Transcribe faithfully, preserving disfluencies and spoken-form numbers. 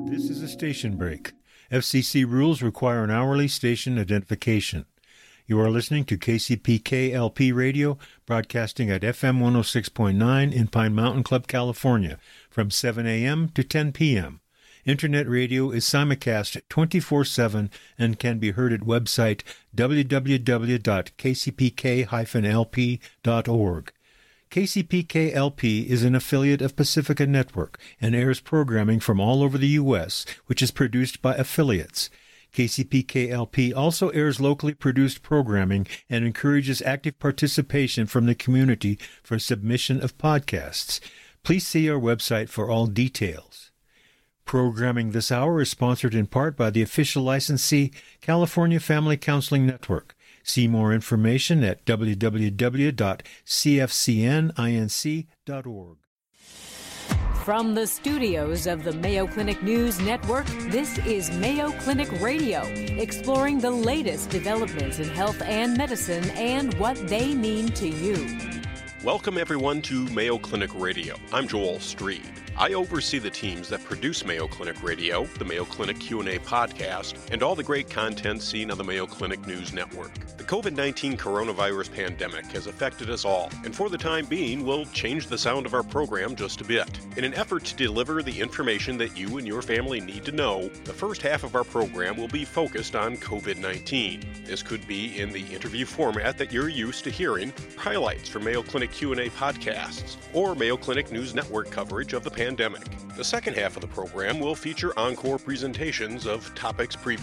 This is a station break. F C C rules require an hourly station identification. You are listening to K C P K L P Radio, broadcasting at F M one oh six point nine in Pine Mountain Club, California, from seven a.m. to ten p.m. Internet radio is simulcast twenty-four seven and can be heard at website w w w dot k c p k dash l p dot org. K C P K L P is an affiliate of Pacifica Network and airs programming from all over the U S, which is produced by affiliates. K C P K L P also airs locally produced programming and encourages active participation from the community for submission of podcasts. Please see our website for all details. Programming this hour is sponsored in part by the official licensee, California Family Counseling Network. See more information at w w w dot c f c n inc dot org. From the studios of the Mayo Clinic News Network, this is Mayo Clinic Radio, exploring the latest developments in health and medicine and what they mean to you. Welcome, everyone, to Mayo Clinic Radio. I'm Joel Streed. I oversee the teams that produce Mayo Clinic Radio, the Mayo Clinic Q and A podcast, and all the great content seen on the Mayo Clinic News Network. The covid nineteen coronavirus pandemic has affected us all, and for the time being, we'll change the sound of our program just a bit. In an effort to deliver the information that you and your family need to know, the first half of our program will be focused on covid nineteen. This could be in the interview format that you're used to hearing, highlights from Mayo Clinic Q and A podcasts, or Mayo Clinic News Network coverage of the pandemic. The second half of the program will feature encore presentations of topics previously